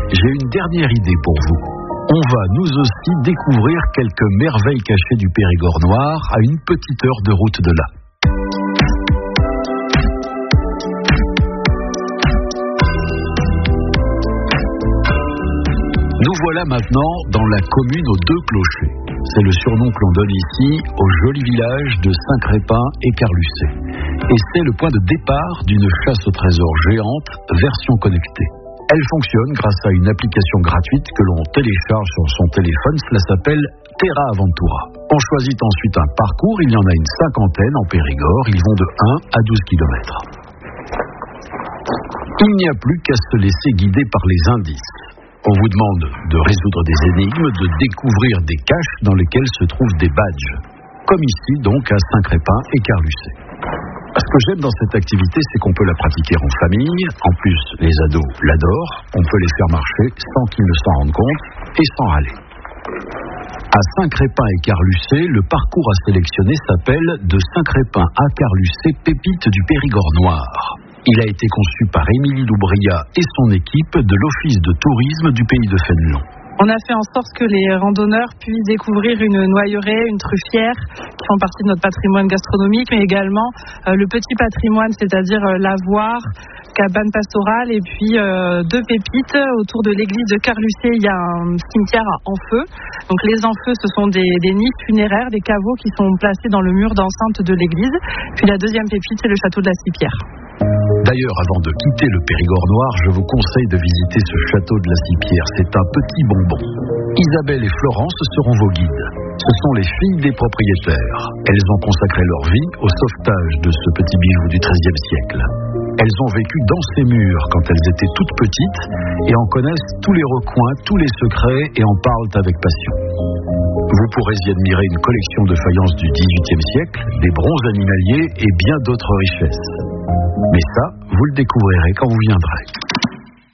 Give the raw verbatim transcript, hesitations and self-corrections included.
j'ai une dernière idée pour vous. On va nous aussi découvrir quelques merveilles cachées du Périgord noir à une petite heure de route de là. Nous voilà maintenant dans la commune aux deux clochers. C'est le surnom que l'on donne ici au joli village de Saint-Crépin et Carlussé. Et c'est le point de départ d'une chasse au trésor géante, version connectée. Elle fonctionne grâce à une application gratuite que l'on télécharge sur son téléphone. Cela s'appelle Terra Aventura. On choisit ensuite un parcours. Il y en a une cinquantaine en Périgord. Ils vont de un à douze kilomètres. Il n'y a plus qu'à se laisser guider par les indices. On vous demande de résoudre des énigmes, de découvrir des caches dans lesquelles se trouvent des badges. Comme ici, donc, à Saint-Crépin et Carlussé. Ce que j'aime dans cette activité, c'est qu'on peut la pratiquer en famille. En plus, les ados l'adorent. On peut les faire marcher sans qu'ils ne s'en rendent compte et sans râler. À Saint-Crépin et Carlussé, le parcours à sélectionner s'appelle « De Saint-Crépin à Carlussé, pépite du Périgord noir ». Il a été conçu par Émilie Loubria et son équipe de l'Office de tourisme du pays de Fénelon. On a fait en sorte que les randonneurs puissent découvrir une noyeraie, une truffière, qui font partie de notre patrimoine gastronomique, mais également euh, le petit patrimoine, c'est-à-dire euh, l'avoir, cabane pastorale, et puis euh, deux pépites. Autour de l'église de Carlussé, il y a un cimetière à Enfeux. Donc les Enfeux, ce sont des, des niches funéraires, des caveaux qui sont placés dans le mur d'enceinte de l'église. Puis la deuxième pépite, c'est le château de la Cipierre. D'ailleurs, avant de quitter le Périgord noir, je vous conseille de visiter ce château de la Cipierre. C'est un petit bonbon. Isabelle et Florence seront vos guides. Ce sont les filles des propriétaires. Elles ont consacré leur vie au sauvetage de ce petit bijou du treizième siècle. Elles ont vécu dans ces murs quand elles étaient toutes petites et en connaissent tous les recoins, tous les secrets et en parlent avec passion. Vous pourrez y admirer une collection de faïences du dix-huitième siècle, des bronzes animaliers et bien d'autres richesses. Mais ça, vous le découvrirez quand vous viendrez.